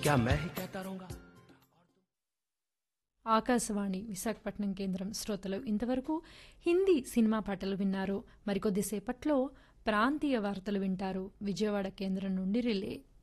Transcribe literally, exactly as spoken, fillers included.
क्या मैं ही कहता रहूंगा. ఆకాశవాణి విశాఖపట్నం కేంద్రం శ్రోతలు ఇంతవరకు హిందీ సినిమా పాటలు విన్నారు. మరికొద్దిసేపట్లో ప్రాంతీయ వార్తలు వింటారు విజయవాడ కేంద్రం నుండి రిలే.